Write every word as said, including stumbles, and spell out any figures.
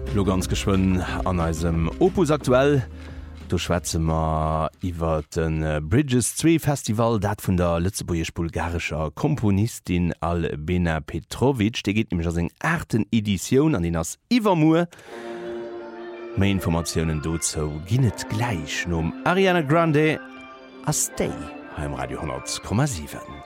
Lo ganz geschwonnen an eisem Opus aktuell. Du schwätze ma iwwer den Bridges zwei Festival, dat vun der lützeburgisch-bulgarischer Komponistin Albena Petrovic. De geht nämlich as eng achten Edition an den ass Iwermur. Mei Informationen dozo ginnet gleich nom Ariana Grande a Stay heim Radio hundert Komma sieben.